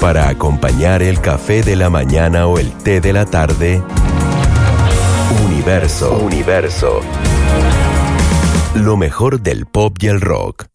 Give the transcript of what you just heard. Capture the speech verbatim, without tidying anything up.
Para acompañar el café de la mañana o el té de la tarde, Universo. Universo. Lo mejor del pop y el rock.